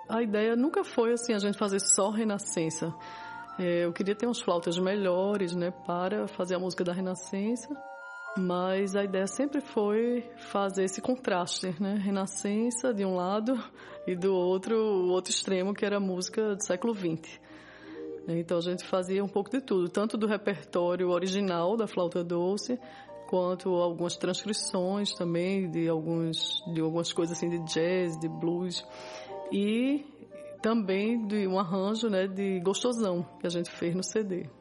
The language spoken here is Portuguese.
A ideia nunca foi assim, a gente fazer só Renascença. Eu queria ter uns flautas melhores, né, para fazer a música da Renascença, mas a ideia sempre foi fazer esse contraste, né, Renascença de um lado e do outro, o outro extremo, que era a música do século XX. Então a gente fazia um pouco de tudo, tanto do repertório original da flauta doce, quanto algumas transcrições também de algumas coisas assim de jazz, de blues, e também de um arranjo, né, de Gostosão que a gente fez no CD.